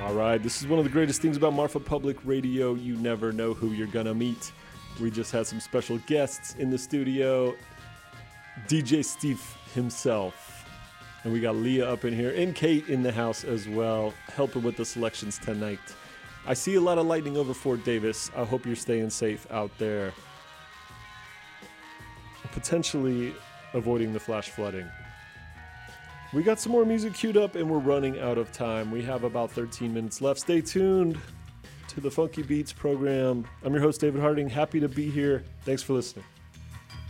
All right, this is one of the greatest things about Marfa Public Radio. You never know who you're gonna meet. We just had some special guests in the studio. DJ Steve himself. And we got Leah up in here and Kate in the house as well, helping with the selections tonight. I see a lot of lightning over Fort Davis. I hope you're staying safe out there. Potentially avoiding the flash flooding. We got some more music queued up and we're running out of time. We have about 13 minutes left. Stay tuned to the Funky Beats program. I'm your host, David Harding. Happy to be here. Thanks for listening.